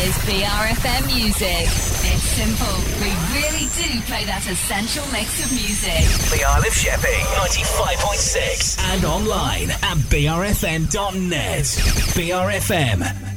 is BRFM Music. It's simple. We really do play that essential mix of music. The Isle of Sheppey, 95.6. And online at brfm.net. BRFM.